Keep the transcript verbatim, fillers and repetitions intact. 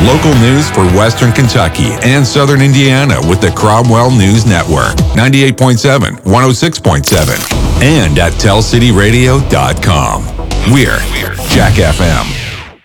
Local news for Western Kentucky and Southern Indiana with the Cromwell News Network. ninety-eight point seven, one oh six point seven. And at tell city radio dot com. We're Jack F M.